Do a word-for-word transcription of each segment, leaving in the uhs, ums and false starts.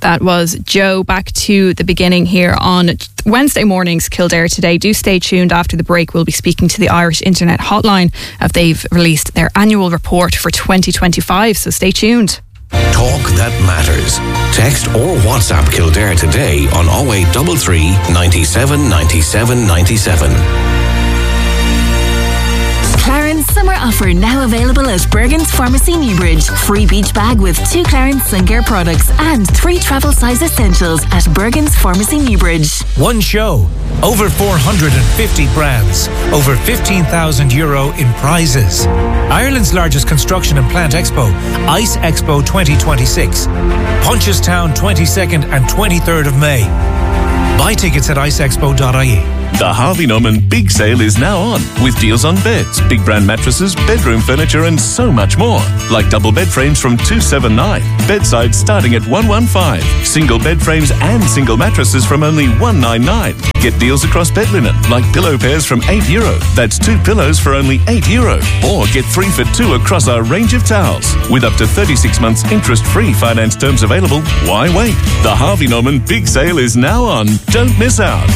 That was Joe. Back to the beginning here on Wednesday mornings, Kildare Today. Do stay tuned. After the break, we'll be speaking to the Irish Internet Hotline as they've released their annual report for twenty twenty-five. So stay tuned. Talk that matters. Text or WhatsApp Kildare Today on oh eight three three, ninety-seven, ninety-seven, ninety-seven. Clarence summer offer now available at Bergen's Pharmacy Newbridge. Free beach bag with two Clarence Sun Care products and three travel size essentials at Bergen's Pharmacy Newbridge. One show, over four hundred fifty brands, over fifteen thousand euro in prizes. Ireland's largest construction and plant expo, ICE Expo twenty twenty-six. Punchestown twenty-second and twenty-third of May. Buy tickets at ice expo dot I E. The Harvey Norman Big Sale is now on, with deals on beds, big brand mattresses, bedroom furniture and so much more. Like double bed frames from two seventy-nine, bedsides starting at one fifteen, single bed frames and single mattresses from only one ninety-nine. Get deals across bed linen, like pillow pairs from eight euro. That's two pillows for only eight euro. Or get three for two across our range of towels. With up to thirty-six months interest-free finance terms available, why wait? The Harvey Norman Big Sale is now on. Don't miss out.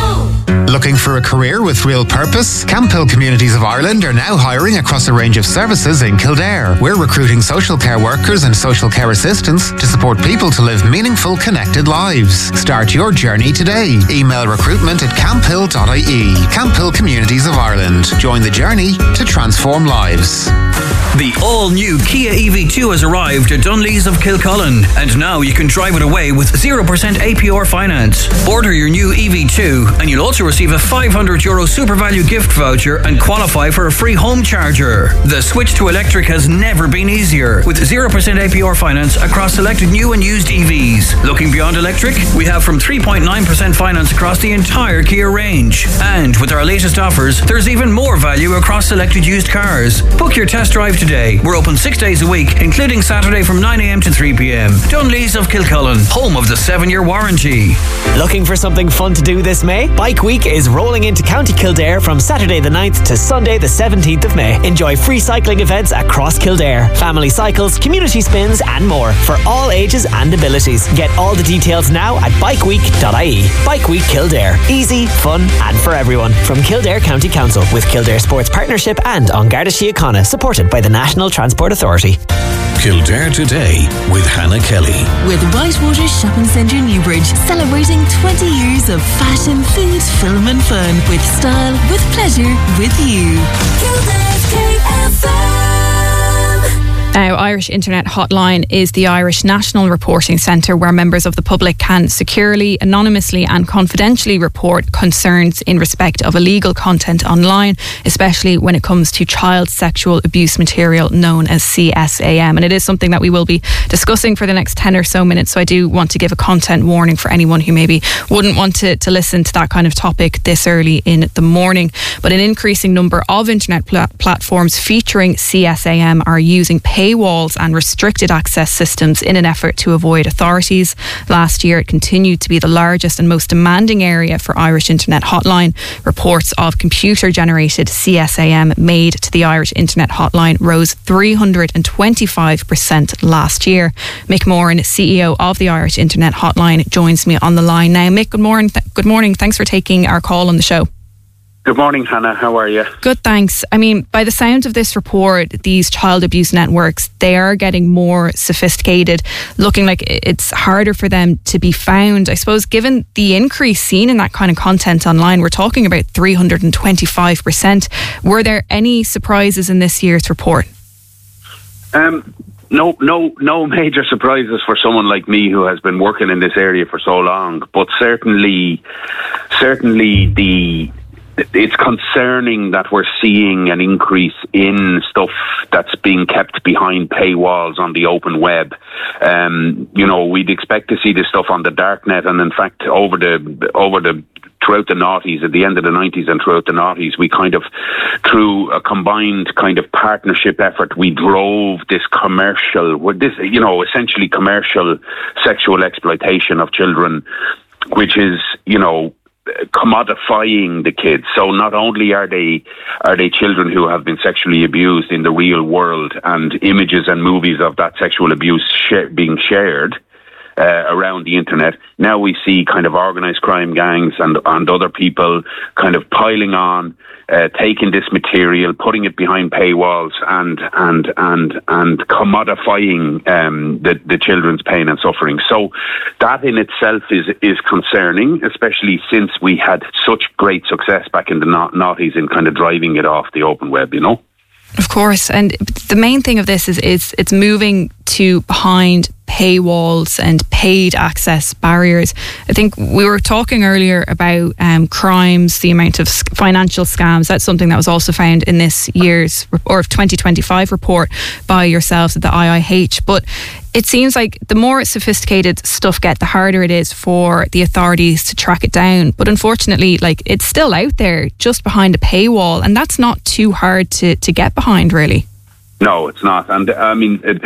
Looking for a career with real purpose? Camphill Communities of Ireland are now hiring across a range of services in Kildare. We're recruiting social care workers and social care assistants to support people to live meaningful, connected lives. Start your journey today. Email recruitment at camphill dot I E. Camphill Communities of Ireland. Join the journey to transform lives. The all-new Kia E V two has arrived at Dunlees of Kilcullen, and now you can drive it away with zero percent A P R finance. Order your new E V two and you'll also receive a five hundred euro super value gift voucher and qualify for a free home charger. The switch to electric has never been easier, with zero percent A P R finance across selected new and used E Vs. Looking beyond electric, we have from three point nine percent finance across the entire Kia range. And with our latest offers, there's even more value across selected used cars. Book your test drive today. We're open six days a week, including Saturday from nine a.m. to three p.m. Dunlees of Kilcullen, home of the seven-year warranty. Looking for something fun to do this May? Bike Week is rolling into County Kildare from Saturday the ninth to Sunday the seventeenth of May. Enjoy free cycling events across Kildare, family cycles, community spins and more for all ages and abilities. Get all the details now at bike week dot I E. Bike Week Kildare. Easy, fun and for everyone. From Kildare County Council with Kildare Sports Partnership and An Garda Síochána, supported by the National Transport Authority. Kildare Today with Hannah Kelly. With Whitewater Shopping Centre Newbridge, celebrating twenty years of fashion, food, film and fun, with style, with pleasure, with you. Kildare's K F M. Now, Irish Internet Hotline is the Irish National Reporting Centre where members of the public can securely, anonymously and confidentially report concerns in respect of illegal content online, especially when it comes to child sexual abuse material known as C S A M. And it is something that we will be discussing for the next ten or so minutes, so I do want to give a content warning for anyone who maybe wouldn't want to, to listen to that kind of topic this early in the morning. But an increasing number of internet pl- platforms featuring C S A M are using pay paywalls and restricted access systems in an effort to avoid authorities. Last year, it continued to be the largest and most demanding area for Irish Internet Hotline. Reports of computer-generated C S A M made to the Irish Internet Hotline rose three hundred twenty-five percent last year. Mick Moran, C E O of the Irish Internet Hotline, joins me on the line now. Mick, good morning. Th- good morning. Thanks for taking our call on the show. Good morning, Hannah. How are you? Good, thanks. I mean, by the sound of this report, these child abuse networks, they are getting more sophisticated, looking like it's harder for them to be found. I suppose, given the increase seen in that kind of content online, we're talking about three hundred twenty-five percent. Were there any surprises in this year's report? Um, no, no, no major surprises for someone like me who has been working in this area for so long. But certainly, certainly the it's concerning that we're seeing an increase in stuff that's being kept behind paywalls on the open web. Um, you know, we'd expect to see this stuff on the darknet, and in fact, over the over the throughout the noughties, at the end of the nineties and throughout the noughties, we kind of, through a combined kind of partnership effort, we drove this commercial, this, you know, essentially commercial sexual exploitation of children, which is, you know, commodifying the kids. So not only are they are they children who have been sexually abused in the real world, and images and movies of that sexual abuse sh- being shared, uh, around the internet. Now we see kind of organised crime gangs and, and other people kind of piling on, uh, taking this material, putting it behind paywalls and and and and commodifying um, the, the children's pain and suffering. So that in itself is is concerning, especially since we had such great success back in the noughties in kind of driving it off the open web, you know? Of course, and the main thing of this is, is it's moving to behind paywalls and paid access barriers. I think we were talking earlier about um, crimes, the amount of financial scams. That's something that was also found in this year's or twenty twenty-five report by yourselves at the I I H. But it seems like the more sophisticated stuff get, the harder it is for the authorities to track it down. But unfortunately, like, it's still out there just behind a paywall, and that's not too hard to, to get behind, really. No, it's not. And I mean, it,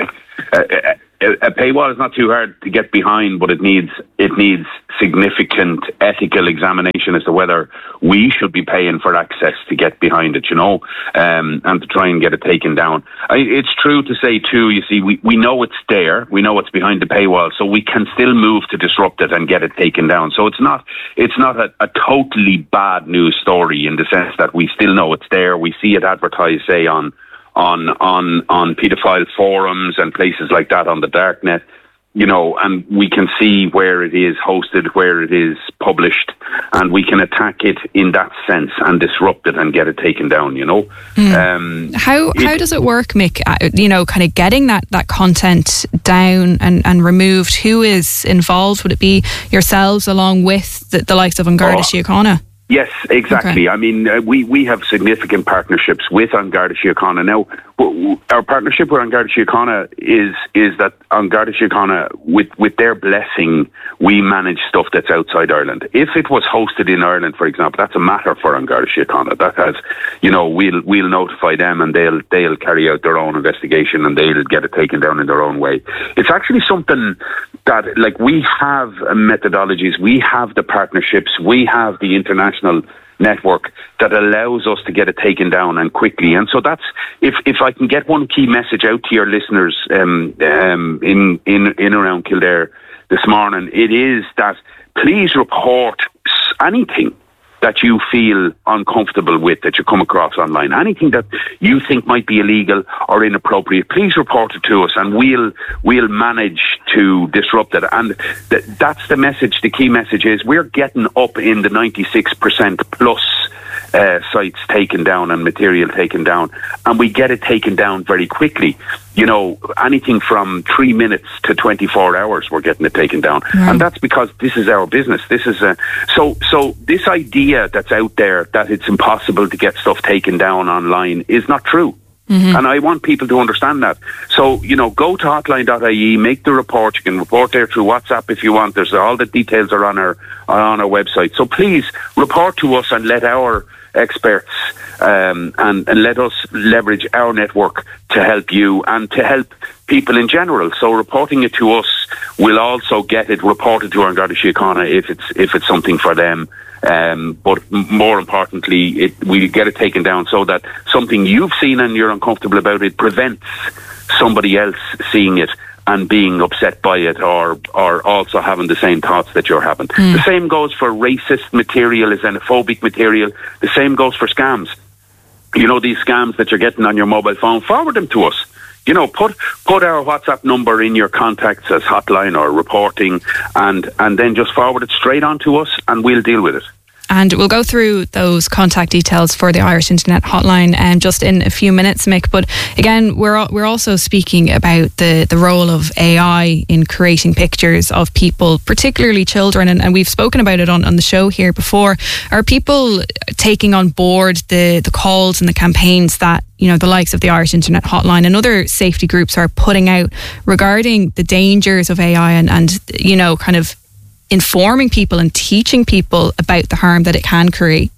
a, a paywall is not too hard to get behind, but it needs it needs significant ethical examination as to whether we should be paying for access to get behind it, you know, um, and to try and get it taken down. I, it's true to say too, you see, we, we know it's there, we know it's behind the paywall, so we can still move to disrupt it and get it taken down. So it's not it's not a, a totally bad news story in the sense that we still know it's there. We see it advertised, say, on on on on paedophile forums and places like that on the darknet, you know, and we can see where it is hosted, where it is published, and we can attack it in that sense and disrupt it and get it taken down, you know. Mm. Um, how it, how does it work, Mick? Uh, you know, kind of getting that, that content down and, and removed. Who is involved? Would it be yourselves along with the, the likes of An Garda Síochána? Yes, exactly. Okay. I mean, uh, we, we have significant partnerships with An Garda Síochána. Now, w- w- our partnership with An Garda Síochána is is that An Garda Síochána, with, with their blessing, we manage stuff that's outside Ireland. If it was hosted in Ireland, for example, that's a matter for An Garda Síochána. That has, you know, we'll we'll notify them and they'll they'll carry out their own investigation and they'll get it taken down in their own way. It's actually something that, like, we have methodologies, we have the partnerships, we have the international network that allows us to get it taken down and quickly. And so that's, if if I can get one key message out to your listeners um, um, in in in around Kildare this morning, it is that please report anything that you feel uncomfortable with that you come across online. Anything that you think might be illegal or inappropriate, please report it to us and we'll we'll manage to disrupt it. And th- that's the message. The key message is we're getting up in the ninety-six percent plus uh, sites taken down and material taken down, and we get it taken down very quickly. You know, anything from three minutes to twenty-four hours, we're getting it taken down. Right. And that's because this is our business. This is a, so, so this idea that's out there that it's impossible to get stuff taken down online is not true. Mm-hmm. And I want people to understand that. So, you know, go to hotline dot I E, make the report. You can report there through WhatsApp if you want. There's all the details are on our, are on our website. So please report to us and let our experts um, and, and let us leverage our network to help you and to help people in general. So reporting it to us will also get it reported to An Garda Síochána if it's if it's something for them. Um, but more importantly, it, we get it taken down so that something you've seen and you're uncomfortable about it prevents somebody else seeing it and being upset by it, or or also having the same thoughts that you're having. Mm. The same goes for racist material, xenophobic material. The same goes for scams. You know, these scams that you're getting on your mobile phone, forward them to us. You know, put put our WhatsApp number in your contacts as hotline or reporting, and, and then just forward it straight on to us and we'll deal with it. And we'll go through those contact details for the Irish Internet Hotline um, just in a few minutes, Mick. But again, we're we're also speaking about the, the role of A I in creating pictures of people, particularly children. And, and we've spoken about it on, on the show here before. Are people taking on board the, the calls and the campaigns that, you know, the likes of the Irish Internet Hotline and other safety groups are putting out regarding the dangers of A I and, and you know, kind of informing people and teaching people about the harm that it can create?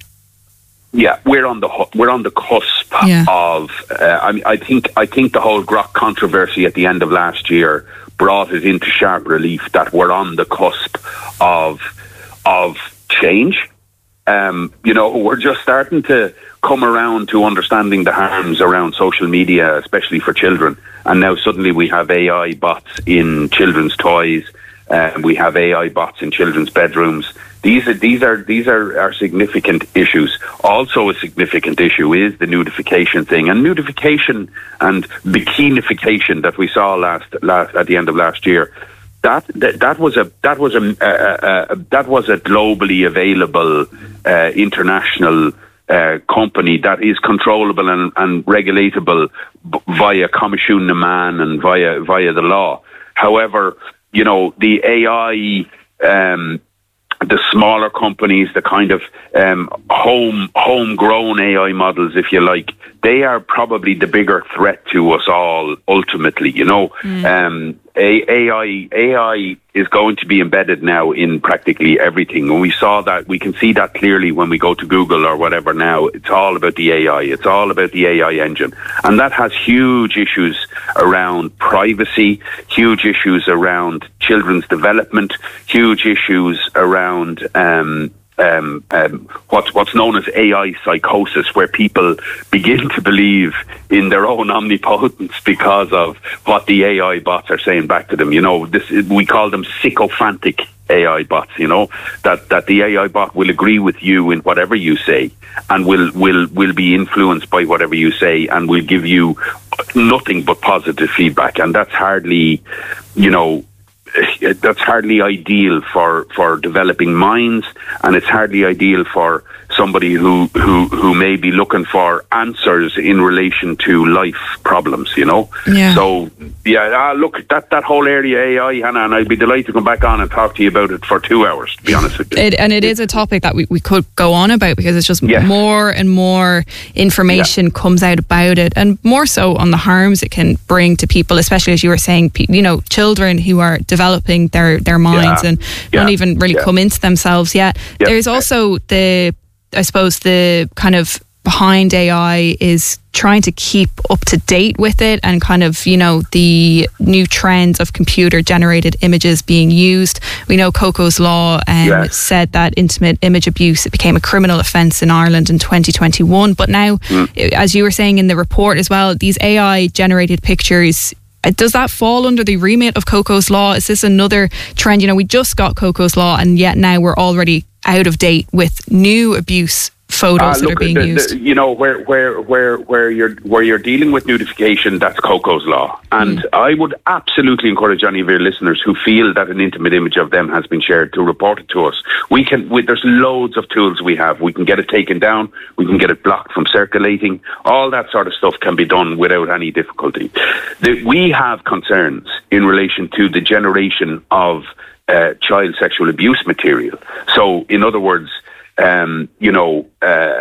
Yeah, we're on the we're on the cusp yeah. of. Uh, I mean, I think I think the whole Grok controversy at the end of last year brought it into sharp relief that we're on the cusp of of change. um, you know, we're just starting to come around to understanding the harms around social media, especially for children. And now suddenly we have A I bots in children's toys. Uh, we have A I bots in children's bedrooms. These are these are these are, are significant issues. Also, a significant issue is the nudification thing, and nudification and bikinification that we saw last last at the end of last year. That that, that was a that was a, a, a, a that was a globally available uh, international uh, company that is controllable and, and regulatable b- via Comisiún na Man and via via the law. However, you know, the A I, um, the smaller companies, the kind of um, home homegrown A I models, if you like, they are probably the bigger threat to us all ultimately. You know, mm. um, A- AI A I is going to be embedded now in practically everything, and we saw that. We can see that clearly when we go to Google or whatever. Now it's all about the A I. It's all about the A I engine, and that has huge issues around privacy, huge issues around children's development, huge issues around um, um, um, what's what's known as A I psychosis, where people begin to believe in their own omnipotence because of what the A I bots are saying back to them. You know, this we call them sycophantic A I bots. You know, that that the A I bot will agree with you in whatever you say, and will will will be influenced by whatever you say, and will give you nothing but positive feedback. And that's hardly, you know, that's hardly ideal for, for developing minds, and it's hardly ideal for somebody who, who, who may be looking for answers in relation to life problems, you know? Yeah. So, yeah, uh, look, that, that whole area, A I, Hannah, and I'd be delighted to come back on and talk to you about it for two hours, to be honest with you. It, and it is a topic that we, we could go on about, because it's just yeah. more and more information yeah. comes out about it, and more so on the harms it can bring to people, especially, as you were saying, you know, children who are developing their, their minds yeah. and yeah. don't even really yeah. come into themselves yet. Yeah. There's also the, I suppose, the kind of behind A I is trying to keep up to date with it, and kind of, you know, the new trends of computer generated images being used. We know Coco's Law um, yes. said that intimate image abuse, it became a criminal offence in Ireland in twenty twenty-one. But now, mm. as you were saying in the report as well, these A I generated pictures, does that fall under the remit of Coco's Law? Is this another trend? You know, we just got Coco's Law, and yet now we're already out of date with new abuse photos uh, that look, are being the, used. The, you know, where where where where you're where you're dealing with nudification, that's Coco's Law, and mm. I would absolutely encourage any of your listeners who feel that an intimate image of them has been shared to report it to us. We can. We, there's loads of tools we have. We can get it taken down. We can get it blocked from circulating. All that sort of stuff can be done without any difficulty. The, we have concerns in relation to the generation of uh, child sexual abuse material. So, in other words, Um, you know, uh,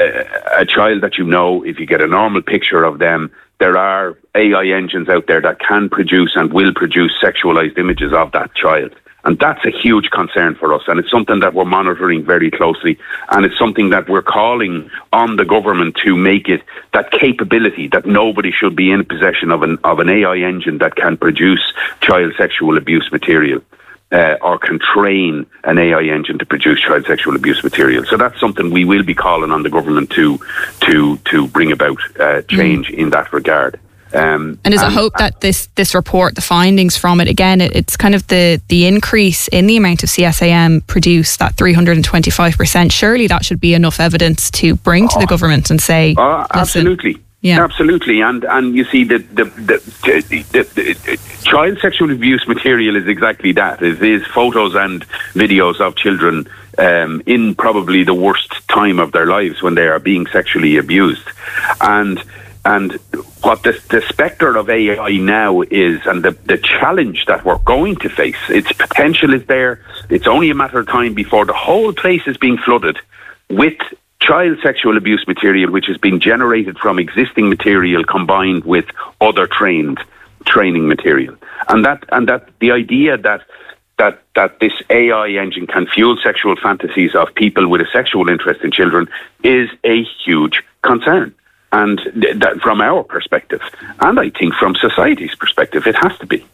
a, a child that you know, if you get a normal picture of them, there are A I engines out there that can produce and will produce sexualized images of that child. And that's a huge concern for us. And it's something that we're monitoring very closely. And it's something that we're calling on the government to make it that capability that nobody should be in possession of an, of an A I engine that can produce child sexual abuse material. Uh, or can train an A I engine to produce child sexual abuse material. So that's something we will be calling on the government to to to bring about uh, change mm. in that regard. Um, and is it hope that this this report, the findings from it, again, it, it's kind of the, the increase in the amount of C S A M produced, that three hundred twenty-five percent, surely that should be enough evidence to bring to oh, the government and say... Oh, absolutely. Yeah. Absolutely, and and you see that the the, the, the, the child sexual abuse material is exactly that. It is photos and videos of children um, in probably the worst time of their lives when they are being sexually abused, and and what the, the spectre of A I now is, and the the challenge that we're going to face. Its potential is there. It's only a matter of time before the whole place is being flooded with child sexual abuse material, which has been generated from existing material combined with other trained training material, and that and that the idea that that that this A I engine can fuel sexual fantasies of people with a sexual interest in children is a huge concern, and th- that from our perspective, and I think from society's perspective, it has to be.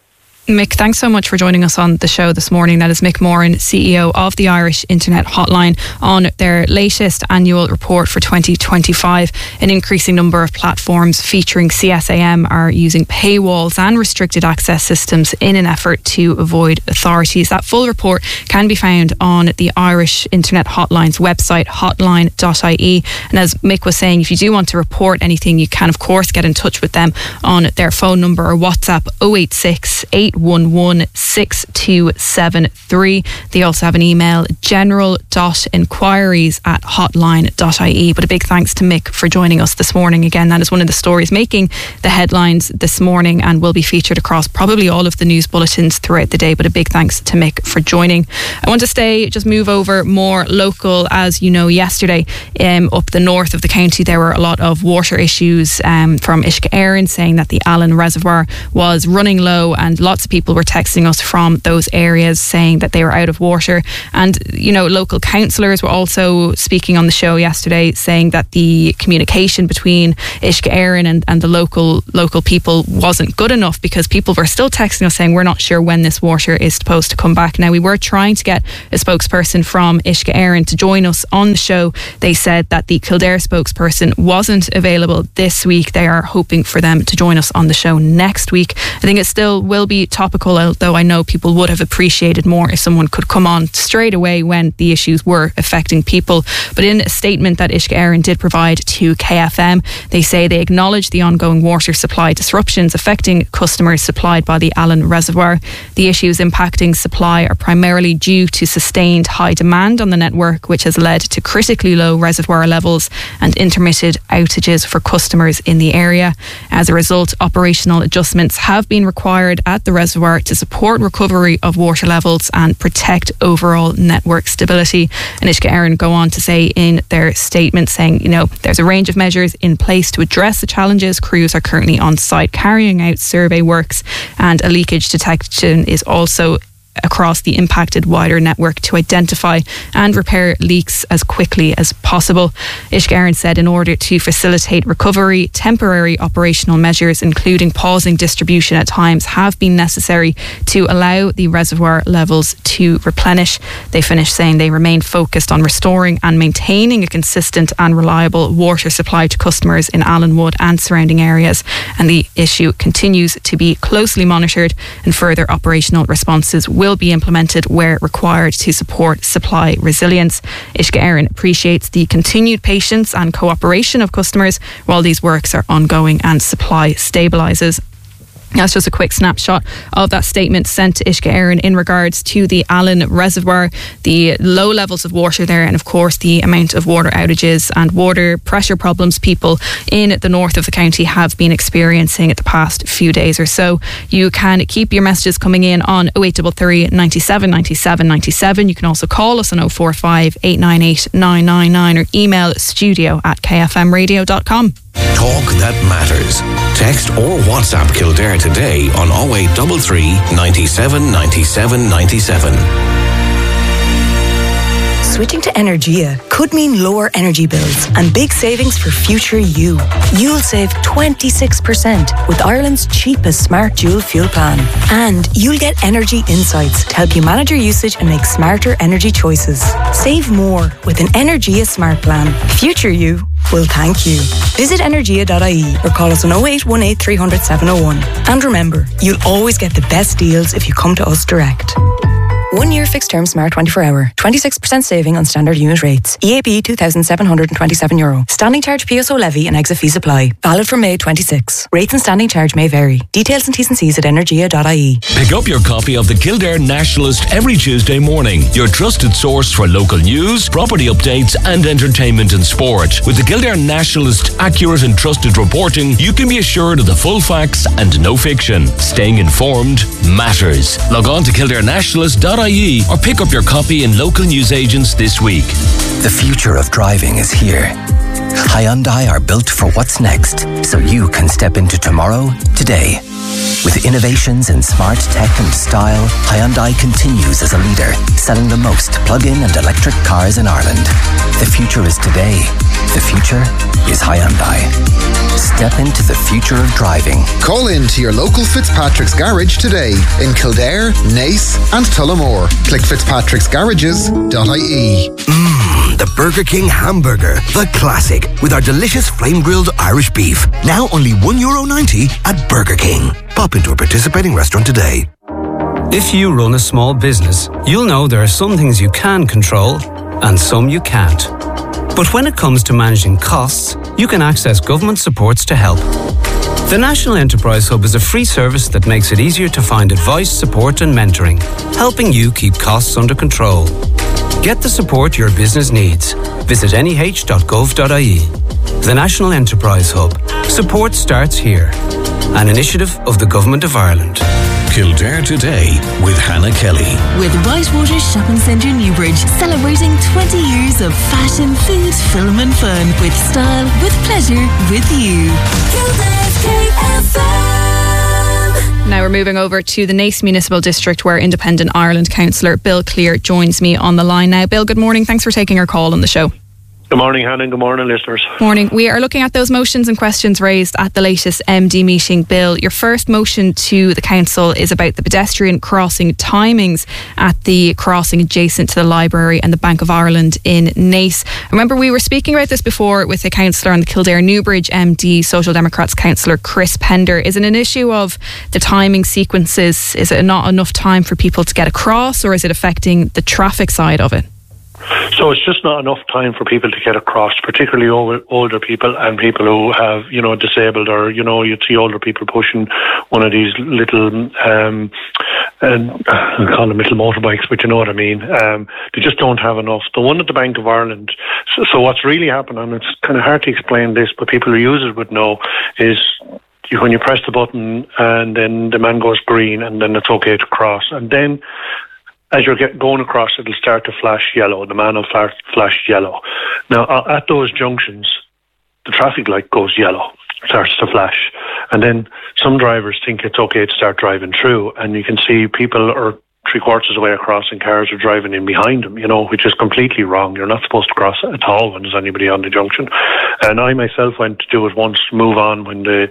Mick, thanks so much for joining us on the show this morning. That is Mick Moran, C E O of the Irish Internet Hotline, on their latest annual report for twenty twenty-five. An increasing number of platforms featuring C S A M are using paywalls and restricted access systems in an effort to avoid authorities. That full report can be found on the Irish Internet Hotline's website, hotline dot I E. And as Mick was saying, if you do want to report anything, you can of course get in touch with them on their phone number or WhatsApp oh eight six, eight one one, six two seven three. They also have an email, general dot inquiries at hotline dot I E. But a big thanks to Mick for joining us this morning. Again, that is one of the stories making the headlines this morning and will be featured across probably all of the news bulletins throughout the day. But a big thanks to Mick for joining. I want to stay, just move over more local. As you know, yesterday um, up the north of the county there were a lot of water issues um, from Uisce Éireann, saying that the Allen Reservoir was running low, and lots of people were texting us from those areas saying that they were out of water. And you know, local councillors were also speaking on the show yesterday saying that the communication between Uisce Éireann and, and the local local people wasn't good enough, because people were still texting us saying we're not sure when this water is supposed to come back. Now, we were trying to get a spokesperson from Uisce Éireann to join us on the show. They said that the Kildare spokesperson wasn't available this week. They are hoping for them to join us on the show next week. I think it still will be topical, although I know people would have appreciated more if someone could come on straight away when the issues were affecting people. But in a statement that Uisce Éireann did provide to K F M, they say they acknowledge the ongoing water supply disruptions affecting customers supplied by the Allen Reservoir. The issues impacting supply are primarily due to sustained high demand on the network, which has led to critically low reservoir levels and intermittent outages for customers in the area. As a result, operational adjustments have been required at the reservoir to support recovery of water levels and protect overall network stability. And Uisce Éireann go on to say in their statement, saying, you know, there's a range of measures in place to address the challenges. Crews are currently on site carrying out survey works, and a leakage detection is also across the impacted wider network to identify and repair leaks as quickly as possible. Uisce Éireann said in order to facilitate recovery, temporary operational measures, including pausing distribution at times, have been necessary to allow the reservoir levels to replenish. They finished saying they remain focused on restoring and maintaining a consistent and reliable water supply to customers in Allenwood and surrounding areas, and the issue continues to be closely monitored, and further operational responses will be implemented where required to support supply resilience. Uisce Éireann appreciates the continued patience and cooperation of customers while these works are ongoing and supply stabilises. That's just a quick snapshot of that statement sent to Uisce Éireann in regards to the Allen Reservoir, the low levels of water there, and of course the amount of water outages and water pressure problems people in the north of the county have been experiencing the past few days or so. You can keep your messages coming in on oh eight three three, nine seven, nine seven, nine seven. You can also call us on oh four five, eight nine eight, nine nine nine or email studio at k f m radio dot com. Talk that matters. Text or WhatsApp Kildare today on oh eight three three, nine seven, nine seven, nine seven. Switching to Energia could mean lower energy bills and big savings for future you. You'll save twenty-six percent with Ireland's cheapest smart dual fuel plan. And you'll get energy insights to help you manage your usage and make smarter energy choices. Save more with an Energia smart plan. Future you will thank you. Visit energia dot I E or call us on oh eight one eight, three hundred, seven oh one. And remember, you'll always get the best deals if you come to us direct. One year fixed term Smart twenty-four hour. twenty-six percent saving on standard unit rates. E A B two thousand seven hundred twenty-seven euro. Standing charge P S O levy and exit fees apply. Valid from May twenty-sixth. Rates and standing charge may vary. Details and T's and C's at energia dot I E. Pick up your copy of the Kildare Nationalist every Tuesday morning. Your trusted source for local news, property updates and entertainment and sport. With the Kildare Nationalist accurate and trusted reporting, you can be assured of the full facts and no fiction. Staying informed matters. Log on to kildare nationalist dot I E or pick up your copy in local newsagents this week. The future of driving is here. Hyundai are built for what's next, so you can step into tomorrow today. With innovations in smart tech and style, Hyundai continues as a leader, selling the most plug-in and electric cars in Ireland. The future is today. The future is Hyundai. Step into the future of driving. Call in to your local Fitzpatrick's Garage today in Kildare, Naas and Tullamore. Click fitzpatricks garages dot I E. Mmm, the Burger King hamburger, the classic, with our delicious flame-grilled Irish beef. Now only one euro ninety at Burger King. Pop into a participating restaurant today. If you run a small business, you'll know there are some things you can control and some you can't. But when it comes to managing costs, you can access government supports to help. The National Enterprise Hub is a free service that makes it easier to find advice, support and mentoring, helping you keep costs under control. Get the support your business needs. Visit N E H dot gov dot I E. The National Enterprise Hub. Support starts here. An initiative of the Government of Ireland. Kildare Today with Hannah Kelly. With Whitewater Shopping Centre Newbridge, celebrating twenty years of fashion, food, film and fun. With style, with pleasure, with you. Kildare's K F M. Now we're moving over to the Naas Municipal District, where Independent Ireland Councillor Bill Cleere joins me on the line now. Bill, good morning. Thanks for taking our call on the show. Good morning, Hannah. Good morning, listeners. Morning. We are looking at those motions and questions raised at the latest M D meeting. Bill, your first motion to the council is about the pedestrian crossing timings at the crossing adjacent to the library and the Bank of Ireland in Naas. Remember, we were speaking about this before with the councillor on the Kildare Newbridge M D, Social Democrats councillor Chris Pender. Is it an issue of the timing sequences? Is it not enough time for people to get across, or is it affecting the traffic side of it? So it's just not enough time for people to get across, particularly over, older people and people who have, you know, disabled, or, you know, you'd see older people pushing one of these little, um, and I call them little motorbikes, but you know what I mean. Um, they just don't have enough. The one at the Bank of Ireland, so, so what's really happening, it's kind of hard to explain this, but people who use it would know, is you, when you press the button and then the man goes green and then it's okay to cross. And then as you're get, going across, it'll start to flash yellow. The man will flash, flash yellow. Now, at those junctions, the traffic light goes yellow, starts to flash. And then some drivers think it's okay to start driving through. And you can see people are three quarters of the way across and cars are driving in behind them, you know, which is completely wrong. You're not supposed to cross at all when there's anybody on the junction. And I myself went to do it once, move on, when the,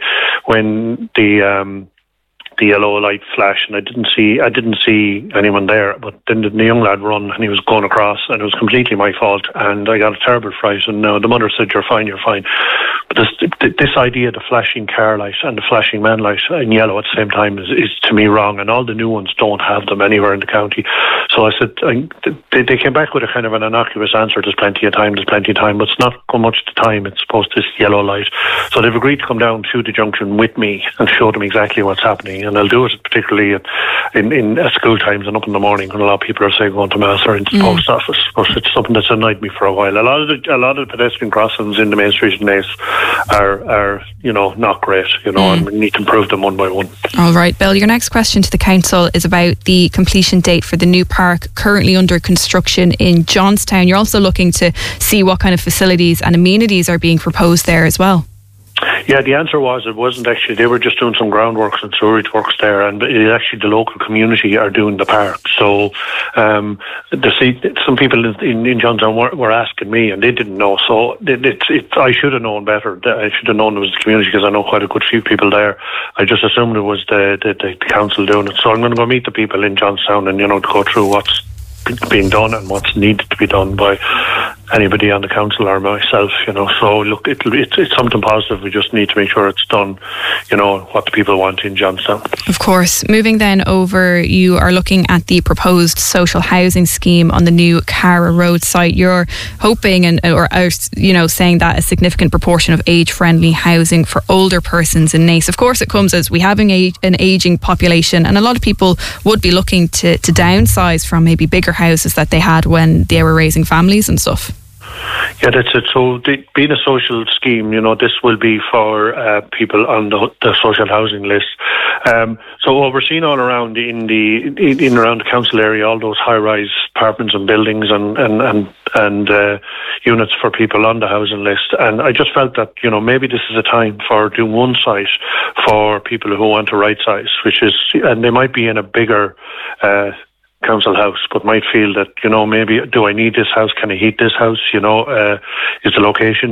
when the, um, the yellow light flash, and I didn't see I didn't see anyone there, but then the young lad run and he was going across, and it was completely my fault, and I got a terrible fright. And uh, the mother said, "You're fine, you're fine." But this this idea, the flashing car light and the flashing man light in yellow at the same time, is, is to me wrong, and all the new ones don't have them anywhere in the county. So I said, I, they, they came back with a kind of an innocuous answer: "There's plenty of time, there's plenty of time," but it's not so much the time, it's supposed to this yellow light. So they've agreed to come down to the junction with me and show them exactly what's happening. And I'll do it particularly at, in, in at school times and up in the morning when a lot of people are, say, going to mass or into the mm. post office. But it's something that's annoyed me for a while. A lot of the, a lot of the pedestrian crossings in the main street in Naas are, are, you know, not great, you know, mm. and we need to improve them one by one. All right, Bill, your next question to the council is about the completion date for the new park currently under construction in Johnstown. You're also looking to see what kind of facilities and amenities are being proposed there as well. Yeah, the answer was it wasn't actually. They were just doing some groundworks and sewerage works there, and it is actually the local community are doing the park. So, um, the, see, some people in, in Johnstown were, were asking me, and they didn't know. So, it, it, it, I should have known better. I should have known it was the community, because I know quite a good few people there. I just assumed it was the, the, the, the council doing it. So, I'm going to go meet the people in Johnstown and, you know, to go through what's being done and what's needed to be done by anybody on the council or myself, you know. So look, it'll, it's, it's something positive. We just need to make sure it's done, you know, what the people want in Johnstown. Of course. Moving then over, you are looking at the proposed social housing scheme on the new Cara Road site. You're hoping and or you know saying that a significant proportion of age-friendly housing for older persons in Naas. Of course, it comes as we having a, an ageing population, and a lot of people would be looking to, to downsize from maybe bigger houses that they had when they were raising families and stuff. Yeah, that's it. So the, being a social scheme, you know, this will be for uh, people on the, the social housing list. Um, so what we're seeing all around in the in, in around the council area, all those high-rise apartments and buildings and and and, and uh, units for people on the housing list. And I just felt that, you know, maybe this is a time for doing one site for people who want to right size, which is, and they might be in a bigger Uh, council house, but might feel that, you know, maybe, do I need this house? Can I heat this house? You know, uh, is the location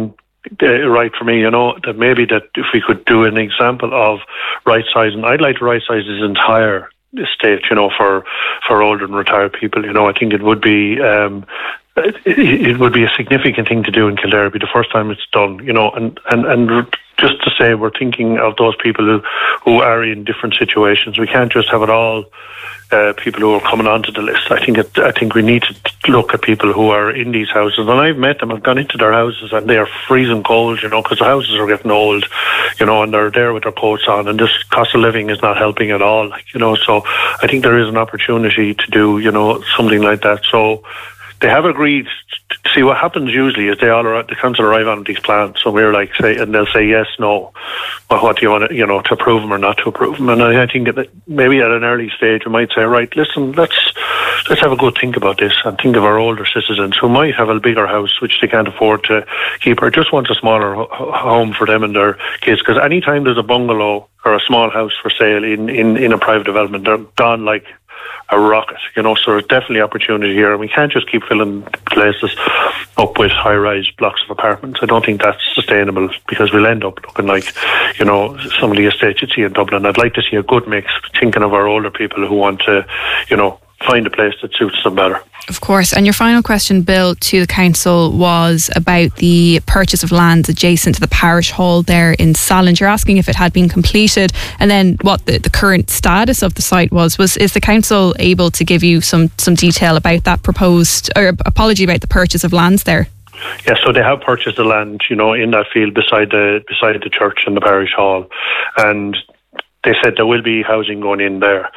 uh, right for me, you know, that maybe that if we could do an example of right sizing, I'd like to right size this entire estate, you know, for, for older and retired people. You know, I think it would be, um, it, it would be a significant thing to do in Kildare. It'd be the first time it's done, you know, and, and, and just to say we're thinking of those people who, who are in different situations. We can't just have it all uh, people who are coming onto the list. I think it, I think we need to look at people who are in these houses. And I've met them. I've gone into their houses and they are freezing cold, you know, because the houses are getting old, you know, and they're there with their coats on. And this cost of living is not helping at all, like, you know. So I think there is an opportunity to do, you know, something like that. So they have agreed to see what happens usually is they all are, the council arrive on these plans. So we're like, say, and they'll say yes, no. Well, what do you want to, you know, to approve them or not to approve them? And I, I think that maybe at an early stage we might say, right, listen, let's let's have a good think about this and think of our older citizens who might have a bigger house which they can't afford to keep or just want a smaller ho- home for them and their kids. Because any time there's a bungalow or a small house for sale in, in, in a private development, they're gone like a rocket, you know, so there's definitely opportunity here, and we can't just keep filling places up with high-rise blocks of apartments. I don't think that's sustainable because we'll end up looking like, you know, some of the estates you see in Dublin. I'd like to see a good mix, thinking of our older people who want to, you know, find a place that suits them better. Of course. And your final question, Bill, to the council was about the purchase of lands adjacent to the parish hall there in Salland. You're asking if it had been completed and then what the, the current status of the site was. Was is the council able to give you some, some detail about that proposed, or apology about the purchase of lands there? Yeah, so they have purchased the land, you know, in that field beside the beside the church and the parish hall, and they said there will be housing going in there.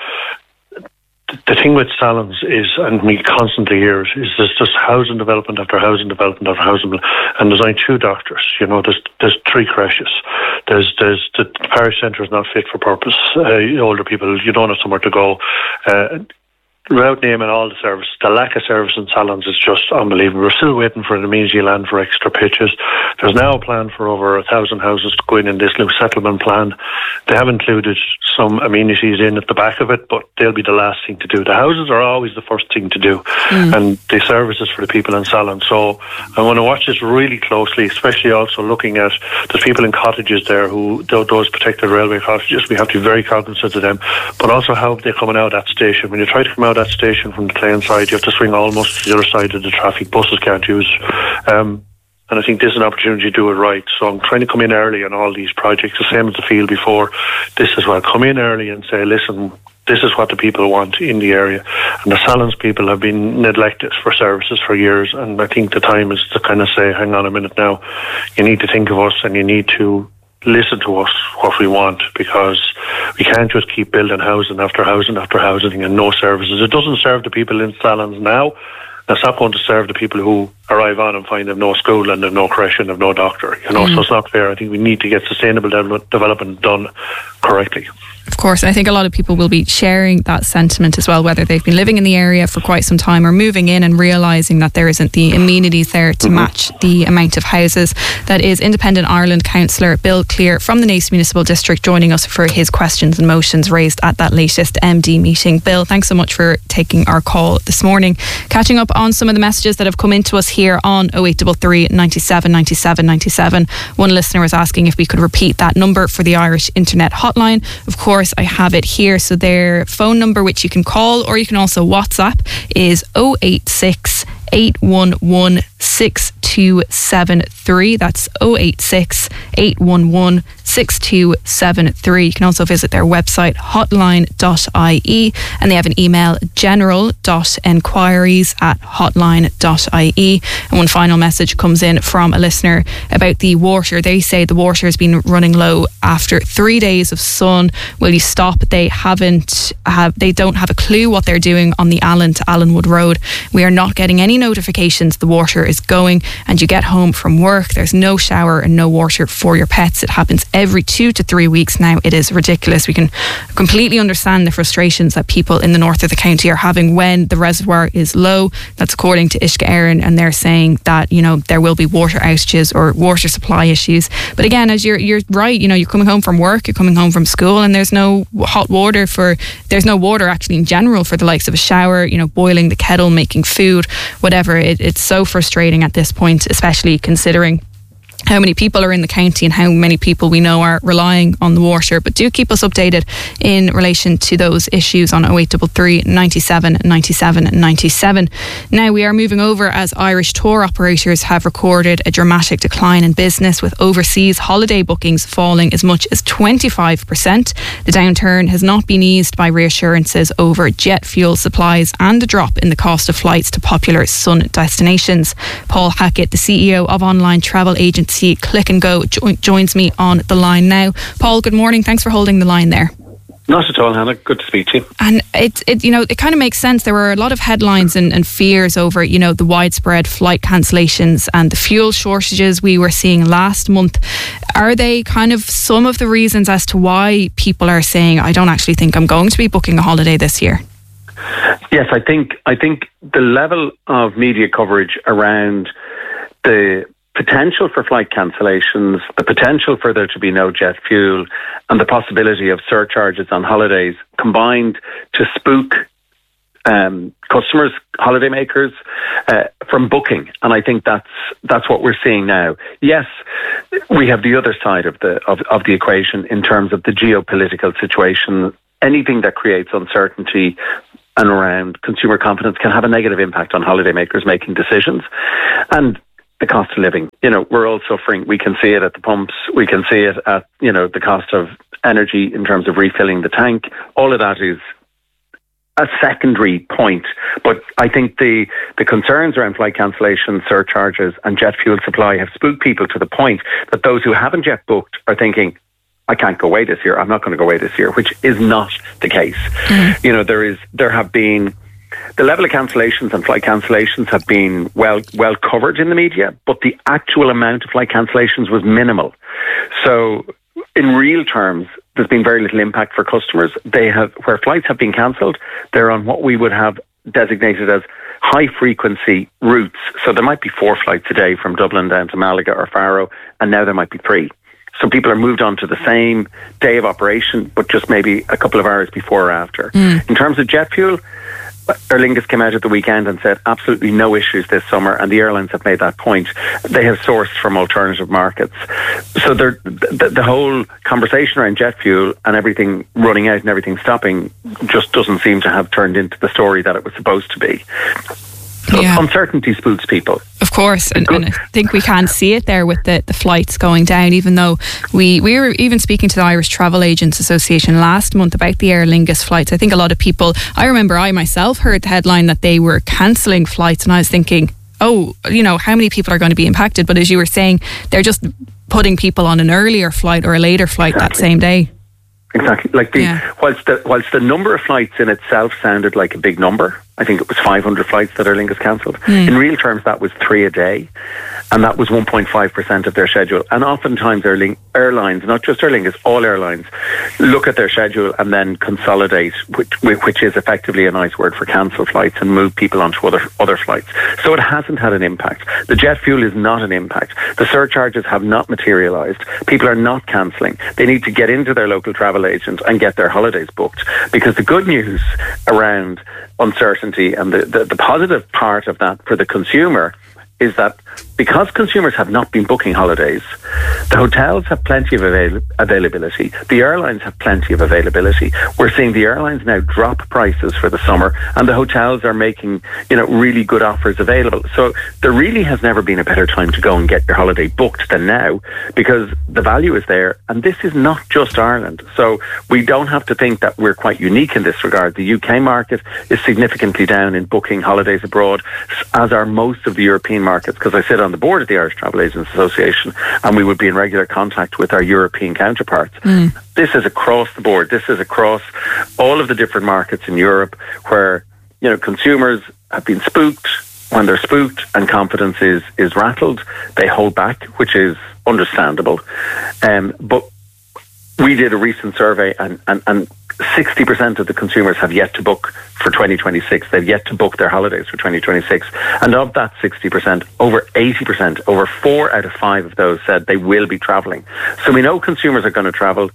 The thing with Salons is, and we constantly hear it, is there's just housing development after housing development after housing, and there's only two doctors. You know, there's there's three creches. There's there's the parish centre is not fit for purpose. Uh, older people, you don't have somewhere to go. Uh, Without naming all the services, the lack of service in Salons is just unbelievable. We're still waiting for an amenity land for extra pitches. There's now a plan for over a thousand houses to go in in this new settlement plan. They have included some amenities in at the back of it, but they'll be the last thing to do. The houses are always the first thing to do, mm. and the services for the people in Salons. So I want to watch this really closely, especially also looking at there's people in cottages there who, those protected railway cottages, we have to be very cognizant of them, but also how they're coming out of that station. When you try to come out that station from the Clane side, you have to swing almost to the other side of the traffic. Buses can't use. Um, and I think this is an opportunity to do it right. So I'm trying to come in early on all these projects, the same as the field before. This is where I come in early and say, listen, this is what the people want in the area. And the Salons people have been neglected for services for years. And I think the time is to kind of say, hang on a minute now, you need to think of us and you need to listen to us what we want, because we can't just keep building housing after housing after housing and no services. It doesn't serve the people in Salons now. It's not going to serve the people who arrive on and find they've no school and they've no creche and they've no doctor. You know, mm. so it's not fair. I think we need to get sustainable de- development done correctly. Of course, I think a lot of people will be sharing that sentiment as well, whether they've been living in the area for quite some time or moving in and realising that there isn't the amenities there to mm-hmm. match the amount of houses. That is Independent Ireland councillor Bill Cleere from the Naas Municipal District joining us for his questions and motions raised at that latest M D meeting. Bill, thanks so much for taking our call this morning. Catching up on some of the messages that have come into us here on oh eight three three, nine seven, nine seven, nine seven. One listener was asking if we could repeat that number for the Irish Internet Hotline. Of course, I have it here. So their phone number, which you can call or you can also WhatsApp, is oh eight six, eight one one, six two seven three. That's oh eight six, eight one one, six two seven three. You can also visit their website hotline dot I E, and they have an email general dot enquiries at hotline dot I E. And one final message comes in from a listener about the water. They say the water has been running low after three days of sun. Will you stop? They haven't have they don't have a clue what they're doing on the Allen to Allenwood Road. We are not getting any notifications the water is going, and you get home from work, there's no shower and no water for your pets. It happens every two to three weeks now. It is ridiculous. We can completely understand the frustrations that people in the north of the county are having when the reservoir is low. That's according to Uisce Éireann, and they're saying that, you know, there will be water outages or water supply issues. But again, as you're you're right, you know, you're coming home from work, you're coming home from school, and there's no hot water for there's no water actually in general for the likes of a shower, you know, boiling the kettle, making food, whatever. It, it's so frustrating at this point, especially considering how many people are in the county and how many people we know are relying on the water. But do keep us updated in relation to those issues on oh eight three three, ninety-seven, ninety-seven, ninety-seven. Now we are moving over as Irish tour operators have recorded a dramatic decline in business, with overseas holiday bookings falling as much as twenty-five percent. The downturn has not been eased by reassurances over jet fuel supplies and a drop in the cost of flights to popular sun destinations. Paul Hackett, the C E O of online travel agency Click and Go, jo- joins me on the line now. Paul, good morning. Thanks for holding the line there. Not at all, Hannah. Good to speak to you. And it, it you know, it kind of makes sense. There were a lot of headlines and, and fears over, you know, the widespread flight cancellations and the fuel shortages we were seeing last month. Are they kind of some of the reasons as to why people are saying, I don't actually think I'm going to be booking a holiday this year? Yes, I think I think the level of media coverage around the potential for flight cancellations, the potential for there to be no jet fuel, and the possibility of surcharges on holidays combined to spook um, customers, holidaymakers, uh, from booking. And I think that's that's what we're seeing now. Yes, we have the other side of the of, of the equation in terms of the geopolitical situation. Anything that creates uncertainty and around consumer confidence can have a negative impact on holidaymakers making decisions. And the cost of living, you know, we're all suffering. We can see it at the pumps. We can see it at, you know, the cost of energy in terms of refilling the tank. All of that is a secondary point. But I think the, the concerns around flight cancellation, surcharges and jet fuel supply have spooked people to the point that those who haven't yet booked are thinking, I can't go away this year. I'm not going to go away this year, which is not the case. Mm-hmm. You know, there is, there have been, the level of cancellations and flight cancellations have been well well covered in the media, but the actual amount of flight cancellations was minimal. So in real terms, there's been very little impact for customers. They have, where flights have been cancelled, they're on what we would have designated as high frequency routes. So there might be four flights a day from Dublin down to Malaga or Faro, and now there might be three. So people are moved on to the same day of operation, but just maybe a couple of hours before or after. Mm. In terms of jet fuel, Aer Lingus came out at the weekend and said absolutely no issues this summer, and the airlines have made that point. They have sourced from alternative markets. So the, the whole conversation around jet fuel and everything running out and everything stopping just doesn't seem to have turned into the story that it was supposed to be. So yeah. Uncertainty spooks people. Of course, and, and I think we can see it there with the, the flights going down, even though we, we were even speaking to the Irish Travel Agents Association last month about the Aer Lingus flights. I think a lot of people, I remember I myself heard the headline that they were cancelling flights, and I was thinking, oh, you know, how many people are going to be impacted? But as you were saying, they're just putting people on an earlier flight or a later flight exactly. that same day. Exactly. Like the yeah. whilst the whilst the number of flights in itself sounded like a big number, I think it was five hundred flights that Aer Lingus cancelled. Mm. In real terms, that was three a day, and that was one point five percent of their schedule. And oftentimes, Aer Ling- airlines, not just Aer Lingus, all airlines, look at their schedule and then consolidate, which, which is effectively a nice word for cancel flights, and move people onto other other flights. So it hasn't had an impact. The jet fuel is not an impact. The surcharges have not materialised. People are not cancelling. They need to get into their local travel agent and get their holidays booked, because the good news around uncertainty and the, the, the positive part of that for the consumer is that because consumers have not been booking holidays, the hotels have plenty of avail- availability. The airlines have plenty of availability. We're seeing the airlines now drop prices for the summer, and the hotels are making, you know, really good offers available. So there really has never been a better time to go and get your holiday booked than now, because the value is there. And this is not just Ireland. So we don't have to think that we're quite unique in this regard. The U K market is significantly down in booking holidays abroad, as are most of the European markets, because I sit on the board of the Irish Travel Agents Association, and we would be in regular contact with our European counterparts. Mm. This is across the board. This is across all of the different markets in Europe where, you know, consumers have been spooked. When they're spooked and confidence is, is rattled, they hold back, which is understandable. Um, but we did a recent survey, and, and, and sixty percent of the consumers have yet to book for twenty twenty-six. They've yet to book their holidays for twenty twenty-six. And of that sixty percent, over eighty percent, over four out of five of those said they will be travelling. So we know consumers are going to travel.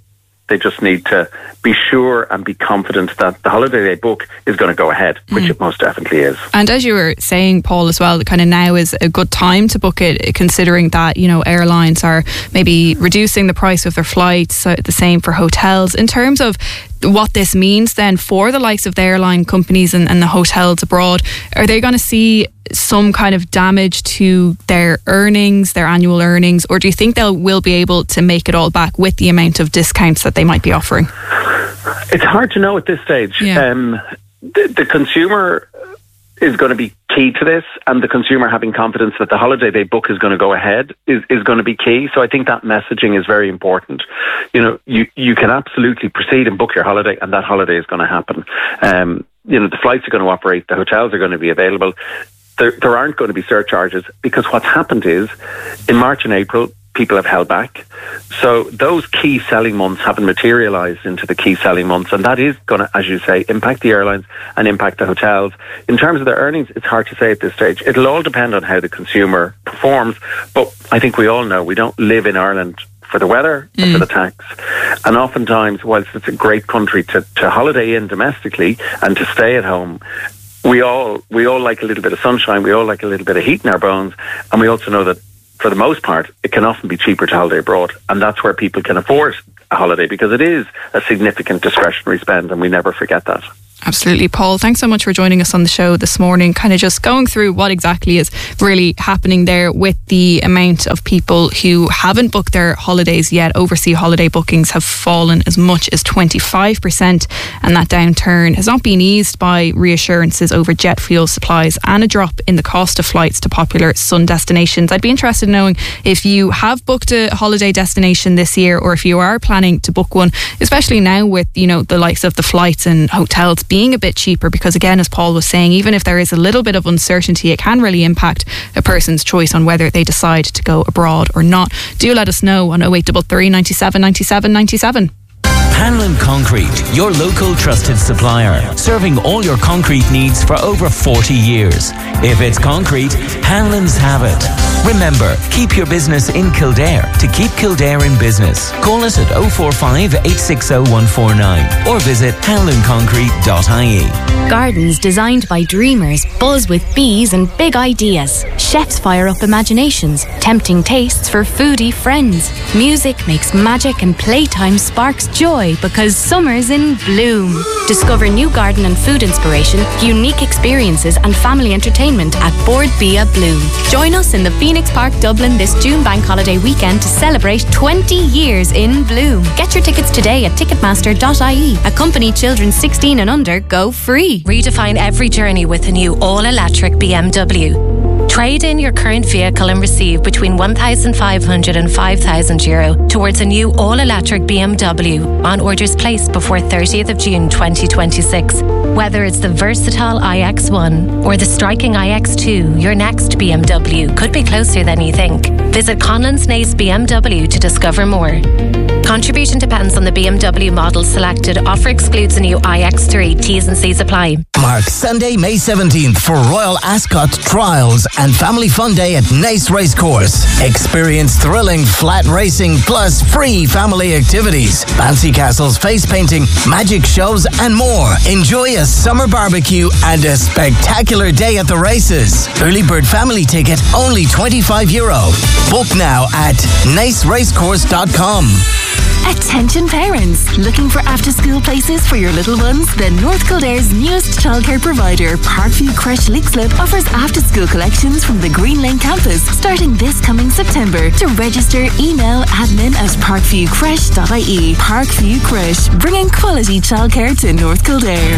They just need to be sure and be confident that the holiday they book is going to go ahead, which mm. it most definitely is. And as you were saying, Paul, as well, kind of now is a good time to book it, considering that, you know, airlines are maybe reducing the price of their flights, so the same for hotels. In terms of what this means then for the likes of the airline companies and, and the hotels abroad, are they going to see some kind of damage to their earnings, their annual earnings, or do you think they will be able to make it all back with the amount of discounts that they might be offering? It's hard to know at this stage. Yeah. Um, the, the consumer is going to be key to this, and the consumer having confidence that the holiday they book is going to go ahead is, is going to be key. So I think that messaging is very important. You know, you, you can absolutely proceed and book your holiday, and that holiday is going to happen. Um, you know, the flights are going to operate, the hotels are going to be available. There, there aren't going to be surcharges, because what's happened is in March and April, people have held back. So those key selling months haven't materialised into the key selling months, and that is going to, as you say, impact the airlines and impact the hotels. In terms of their earnings, it's hard to say at this stage. It'll all depend on how the consumer performs, but I think we all know we don't live in Ireland for the weather mm. or for the tax. And oftentimes, whilst it's a great country to, to holiday in domestically and to stay at home, we all we all like a little bit of sunshine, we all like a little bit of heat in our bones, and we also know that for the most part, it can often be cheaper to holiday abroad, and that's where people can afford a holiday, because it is a significant discretionary spend, and we never forget that. Absolutely. Paul, thanks so much for joining us on the show this morning, kind of just going through what exactly is really happening there with the amount of people who haven't booked their holidays yet. Overseas holiday bookings have fallen as much as twenty-five percent, and that downturn has not been eased by reassurances over jet fuel supplies and a drop in the cost of flights to popular sun destinations. I'd be interested in knowing if you have booked a holiday destination this year, or if you are planning to book one, especially now with, you know, the likes of the flights and hotels being a bit cheaper, because again, as Paul was saying, even if there is a little bit of uncertainty, it can really impact a person's choice on whether they decide to go abroad or not. Do let us know on oh eight three three, nine seven, nine seven, nine seven. Hanlon Concrete, your local trusted supplier, serving all your concrete needs for over forty years. If it's concrete, Hanlon's have it. Remember, keep your business in Kildare to keep Kildare in business. Call us at oh four five, eight six oh, one four nine or visit hanlon concrete dot I E. Gardens designed by dreamers buzz with bees and big ideas. Chefs fire up imaginations, tempting tastes for foodie friends. Music makes magic and playtime sparks joy, because summer's in bloom. Discover new garden and food inspiration, unique experiences and family entertainment at Board Bia Bloom. Join us in the Phoenix Park, Dublin this June bank holiday weekend to celebrate twenty years in bloom. Get your tickets today at ticketmaster dot I E. Accompany children sixteen and under go free. Redefine every journey with a new all-electric B M W. Trade in your current vehicle and receive between one thousand five hundred and five thousand euro towards a new all-electric B M W on orders placed before thirtieth of June twenty twenty-six. Whether it's the versatile i X one or the striking i X two, your next B M W could be closer than you think. Visit Conlon's Nace B M W to discover more. Contribution depends on the B M W model selected. Offer excludes a new i X three. T's and C's apply. Mark Sunday, May seventeenth for Royal Ascot Trials and Family Fun Day at Nace Racecourse. Experience thrilling flat racing plus free family activities, bouncy castles, face painting, magic shows and more. Enjoy a summer barbecue and a spectacular day at the races. Early bird family ticket only twenty-five euro. Book now at nace racecourse dot com. Attention parents, looking for after-school places for your little ones? Then North Kildare's newest childcare provider, Parkview Creche Leixlip, offers after-school collections from the Green Lane campus starting this coming September. To register, email admin at parkview creche dot I E. Parkview Creche, bringing quality childcare to North Kildare.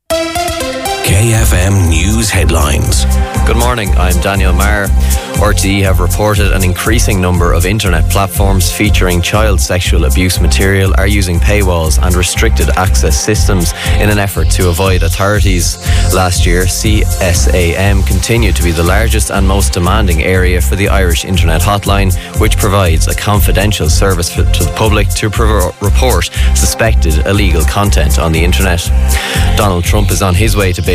K F M News Headlines. Good morning, I'm Daniel Maher. R T E have reported an increasing number of internet platforms featuring child sexual abuse material are using paywalls and restricted access systems in an effort to avoid authorities. Last year, C S A M continued to be the largest and most demanding area for the Irish Internet Hotline, which provides a confidential service for, to the public to pro- report suspected illegal content on the internet. Donald Trump is on his way to Beijing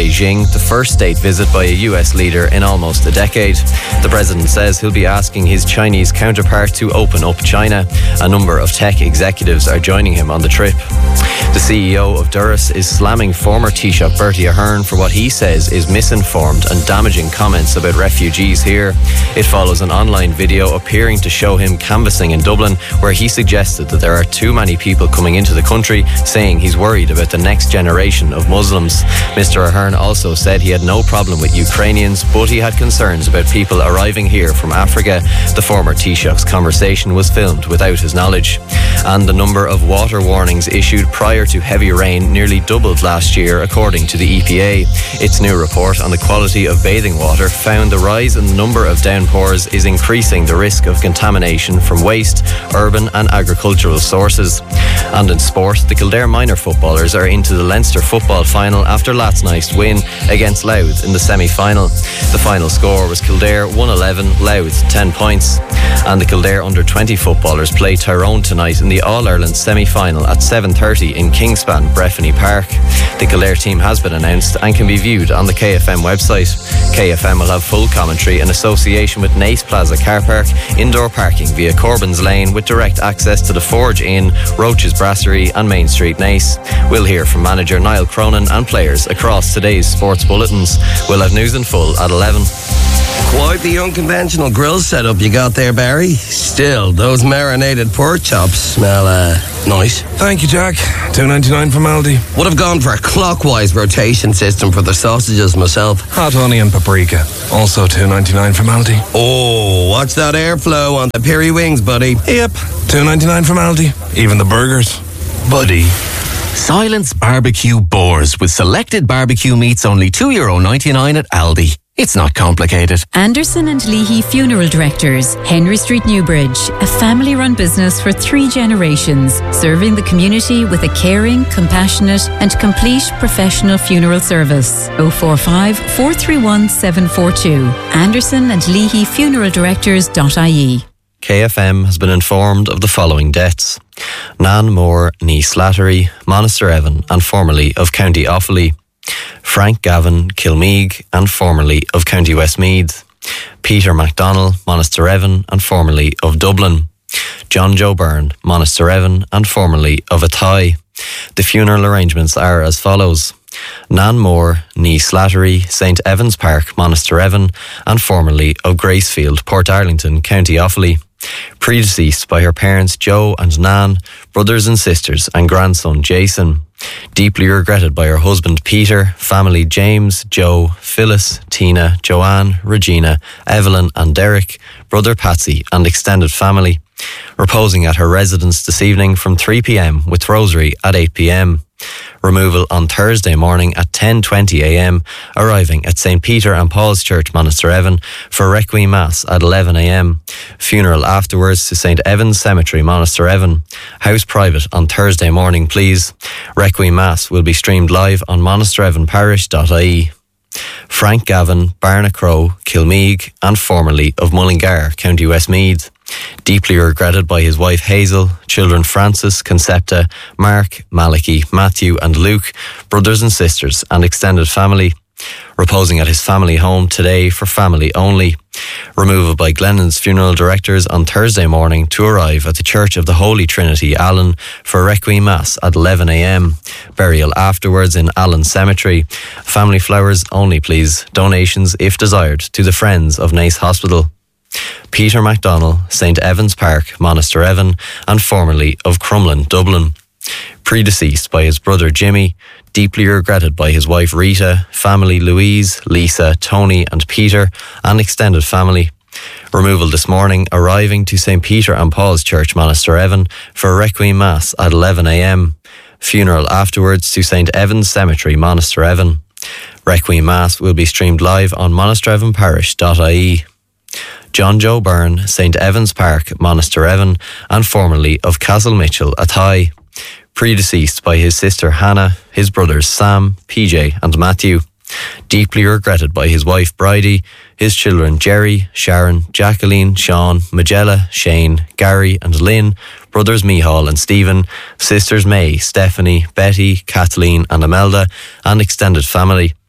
Beijing, the first state visit by a U S leader in almost a decade. The president says he'll be asking his Chinese counterpart to open up China. A number of tech executives are joining him on the trip. The C E O of Durrus is slamming former Taoiseach Bertie Ahern for what he says is misinformed and damaging comments about refugees here. It follows an online video appearing to show him canvassing in Dublin, where he suggested that there are too many people coming into the country, saying he's worried about the next generation of Muslims. Mister Ahern also said he had no problem with Ukrainians, but he had concerns about people arriving here from Africa. The former Taoiseach's conversation was filmed without his knowledge. And the number of water warnings issued prior to heavy rain nearly doubled last year, according to the E P A. Its new report on the quality of bathing water found the rise in the number of downpours is increasing the risk of contamination from waste, urban and agricultural sources. And in sport, the Kildare minor footballers are into the Leinster football final after last night's win against Louth in the semi-final. The final score was Kildare one eleven, Louth ten points. And the Kildare under twenty footballers play Tyrone tonight in the All-Ireland semi-final at seven thirty in Kingspan, Breffni Park. The Kildare team has been announced and can be viewed on the K F M website. K F M will have full commentary in association with Nace Plaza Car Park, indoor parking via Corbyn's Lane with direct access to the Forge Inn, Roach's Brasserie and Main Street Nace. We'll hear from manager Niall Cronin and players across today's sports bulletins. We'll have news in full at eleven. Quite the unconventional grill setup you got there, Barry. Still, those marinated pork chops smell uh, nice. Thank you, Jack. two ninety-nine from Aldi. Would have gone for a clockwise rotation system for the sausages myself. Hot honey and paprika. Also two ninety-nine from Aldi. Oh, watch that airflow on the Piri wings, buddy. Yep, two ninety-nine from Aldi. Even the burgers. Buddy. Silence Barbecue Boars with selected barbecue meats only two euro ninety-nine at Aldi. It's not complicated. Anderson and Leahy Funeral Directors, Henry Street, Newbridge, a family-run business for three generations, serving the community with a caring, compassionate and complete professional funeral service. oh four five, four three one, seven four two. Anderson and Leahy Funeral Directors dot I E. K F M has been informed of the following deaths. Nan Moore, ní Slattery, Monasterevan and formerly of County Offaly. Frank Gavin, Kilmeague and formerly of County Westmeath. Peter MacDonald, Monasterevan and formerly of Dublin. John Joe Byrne, Monasterevan and formerly of Athy. The funeral arrangements are as follows. Nan Moore, ní Slattery, Saint Evans Park, Monasterevan and formerly of Gracefield, Portarlington, County Offaly. Predeceased by her parents Joe and Nan, brothers and sisters and grandson Jason. Deeply regretted by her husband Peter, family James, Joe, Phyllis, Tina, Joanne, Regina, Evelyn and Derek, brother Patsy and extended family. Reposing at her residence this evening from three p.m. with rosary at eight p.m. Removal on Thursday morning at ten twenty a.m, arriving at Saint Peter and Paul's Church, Monasterevan, for Requiem Mass at eleven a.m. Funeral afterwards to Saint Evan's Cemetery, Monasterevan. House private on Thursday morning, please. Requiem Mass will be streamed live on monasterevan parish dot I E. Frank Gavin, Barnacrow, Kilmeague and formerly of Mullingar, County Westmeath. Deeply regretted by his wife Hazel, children Francis, Concepta, Mark, Malachy, Matthew and Luke, brothers and sisters and extended family. Reposing at his family home today for family only. Removal by Glennon's funeral directors on Thursday morning to arrive at the Church of the Holy Trinity, Allen, for Requiem Mass at eleven a.m. Burial afterwards in Allen Cemetery. Family flowers only, please. Donations, if desired, to the Friends of Nace Hospital. Peter MacDonald, Saint Evans Park, Monasterevan, and formerly of Crumlin, Dublin. Predeceased by his brother Jimmy, deeply regretted by his wife Rita, family Louise, Lisa, Tony and Peter, and extended family. Removal this morning, arriving to Saint Peter and Paul's Church, Monasterevan, for Requiem Mass at eleven a.m. Funeral afterwards to Saint Evan's Cemetery, Monasterevan. Requiem Mass will be streamed live on monasterevan parish dot I E. John Joe Byrne, Saint Evans Park, Monasterevan, and formerly of Castle Mitchell, Athy. Predeceased by his sister Hannah, his brothers Sam, P J and Matthew. Deeply regretted by his wife Bridie, his children Jerry, Sharon, Jacqueline, Sean, Magella, Shane, Gary and Lynn, brothers Mihal and Stephen, sisters May, Stephanie, Betty, Kathleen and Imelda, and extended family.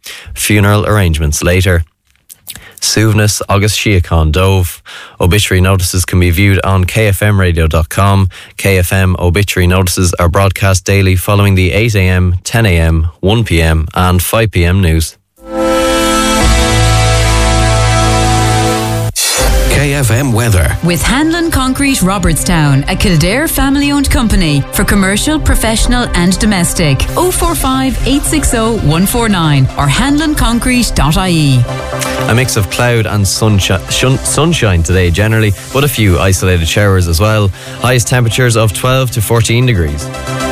Funeral arrangements later. Suveness August Shiacon Dove. Obituary notices can be viewed on k f m radio dot com. K F M obituary notices are broadcast daily following the eight a m, ten a m, one p m and five p m news. K F M weather. With Hanlon Concrete Robertstown, a Kildare family-owned company for commercial, professional and domestic. oh four five, eight six oh, one four nine or hanlon concrete dot I E. A mix of cloud and sunshine, shun, sunshine today generally, but a few isolated showers as well. Highest temperatures of twelve to fourteen degrees.